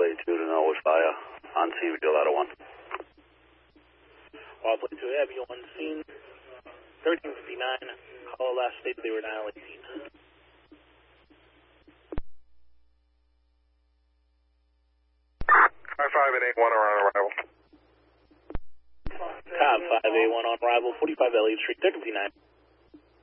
Play 2 to Norwood Fire. On scene, we do a lot of 1. Play 2 Heavy on scene. 1359. Call last state they were dial 18. High 5 and 81 are on arrival. Cobb 581 on arrival, 45 Elliott Street, 1359.